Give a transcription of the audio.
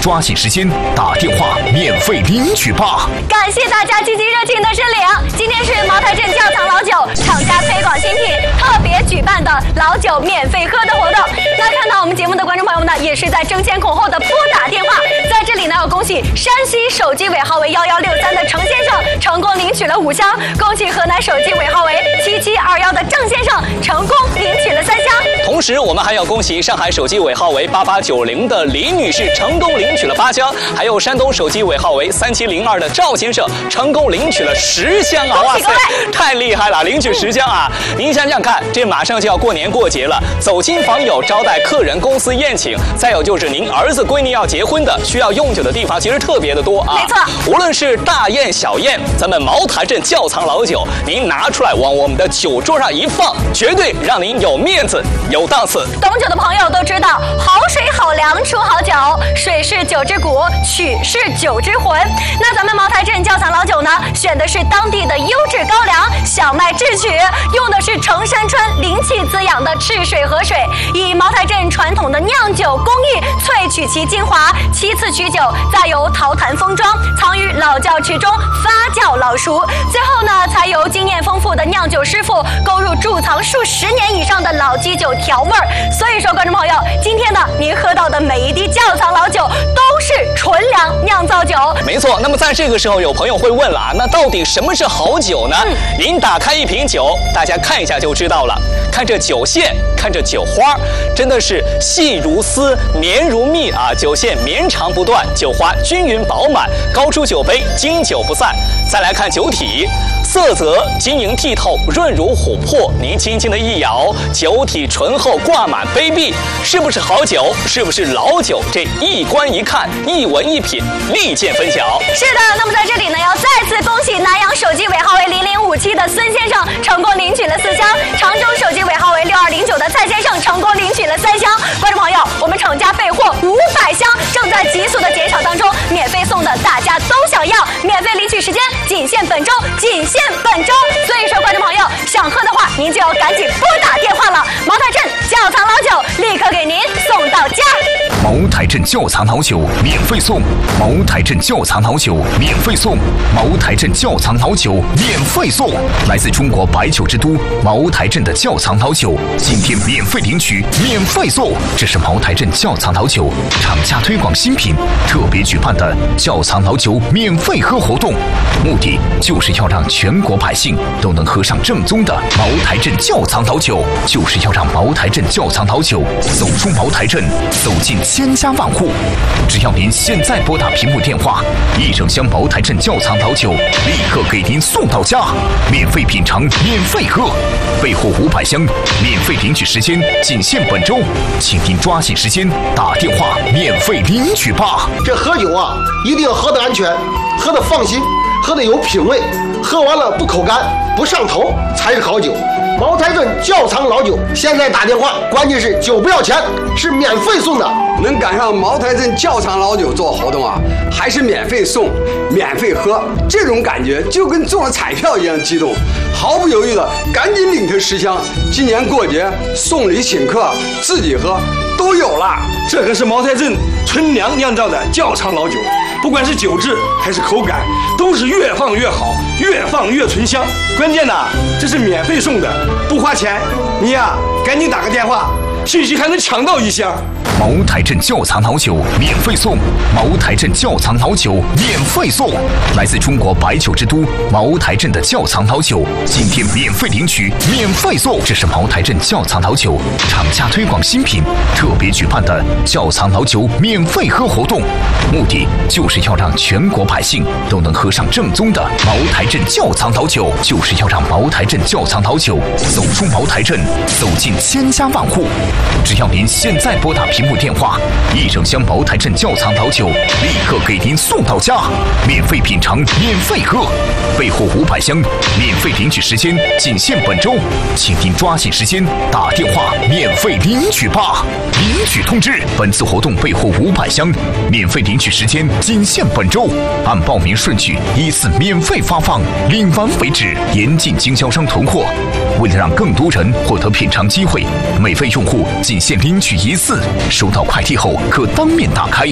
抓紧时间打电话免费领取吧！ 感谢大家积极热情的申领。今天是茅台镇窖藏老酒厂家推广新品特别举办的老酒免费喝的活动。那看到我们节目的观众朋友们呢，也是在争先恐后的拨打电话。在这里呢，要恭喜山西手机尾号为1163的程先生成功领取了5箱，恭喜河南手机尾号为7721的郑先生成功领取了3箱。 同时，我们还要恭喜上海手机尾号为8890的李女士成功领取了8箱，还有山东手机尾号为3702的赵先生成功领取了10箱啊！哇塞，太厉害了，领取10箱啊！您想想看，这马上就要过年过节了，走亲访友、招待客人、公司宴请，再有就是您儿子闺女要结婚的，需要用酒的地方其实特别的多啊。 没错， 无论是大宴小宴，咱们茅台镇窖藏老酒，您拿出来往我们的酒桌上一放，绝对让您有面子、有档次。 懂酒的朋友都知道，好水好粮出好酒，水是酒之骨，曲是酒之魂。那咱们茅台镇窖藏老酒呢，选的是当地的优质高粱小麦制曲，用的是程山川灵气滋养的赤水河水，以茅台镇传统的酿酒工艺萃取其精华，7次取酒，再由陶坛封装，藏于老窖池中发酵老熟，最后呢，才由经验丰富的酿酒师傅勾入贮藏数10年以上的老基酒调味儿。所以说，观众朋友，今天呢，您喝到的每一滴窖藏老酒都是纯粮酿造酒。 没错，那么在这个时候，有朋友会问了啊，那到底什么是好酒呢？您打开一瓶酒，大家看一下就知道了。看这酒线，看这酒花，真的是细如丝，绵如蜜啊！酒线绵长不断，酒花均匀饱满，高出酒杯，经久不散。再来看酒体，色泽晶莹剔透，润如琥珀。您轻轻的一摇，酒体醇厚，挂满杯壁，是不是好酒？是不是老酒？这一观一看，一闻一品，立见分晓。 是的，那么在这里呢，要再次恭喜南阳手机尾号为0057的孙先生成功领取了4箱，常州手机尾号为6209的蔡先生成功领取了3箱。观众朋友，我们厂家备货500箱，正在急速的减少当中，免费送的大家都想要，免费领取时间仅限本周，仅限本周。所以说，观众朋友想喝的话，您就要赶紧拨打电话了。茅台镇窖藏老酒立刻给您送到家。 茅台镇窖藏老酒免费送，茅台镇窖藏老酒免费送，茅台镇窖藏老酒免费送。来自中国白酒之都茅台镇的窖藏老酒，今天免费领取，免费送。这是茅台镇窖藏老酒厂家推广新品特别举办的窖藏老酒免费喝活动，目的就是要让全国百姓都能喝上正宗的茅台镇窖藏老酒，就是要让茅台镇窖藏老酒走出茅台镇，走进千家万户。只要您现在拨打屏幕电话，1整箱茅台镇窖藏老酒立刻给您送到家，免费品尝，免费喝，备货500箱，免费领取时间仅限本周，请您抓紧时间打电话免费领取吧。 这喝酒啊，一定要喝得安全，喝得放心，喝得有品味，喝完了不口干不上头才是好酒。茅台镇窖藏老酒，现在打电话，关键是酒不要钱，是免费送的。 能赶上茅台镇窖藏老酒做活动啊，还是免费送、免费喝，这种感觉就跟中了彩票一样激动，毫不犹豫的赶紧领它10箱。今年过节送礼请客、自己喝都有了。 这可是茅台镇纯粮酿造的窖藏老酒，不管是酒质还是口感，都是越放越好，越放越醇香。关键呢，这是免费送的，不花钱。你呀，赶紧打个电话，兴许还能抢到1箱。 茅台镇窖藏老酒免费送，茅台镇窖藏老酒免费送。来自中国白酒之都茅台镇的窖藏老酒，今天免费领取，免费送。这是茅台镇窖藏老酒厂家推广新品特别举办的窖藏老酒免费喝活动，目的就是要让全国百姓都能喝上正宗的茅台镇窖藏老酒，就是要让茅台镇窖藏老酒走出茅台镇，走进千家万户。只要您现在拨打屏幕电话，1整箱茅台镇窖藏老酒立刻给您送到家，免费品尝，免费喝，备货500箱，免费领取时间仅限本周，请您抓紧时间打电话免费领取吧。领取通知：本次活动备货500箱，免费领取时间仅限本周，按报名顺序依次免费发放，领完为止，严禁经销商囤货。为了让更多人获得品尝机会，每位用户仅限领取1次，收到快递后可当面打开，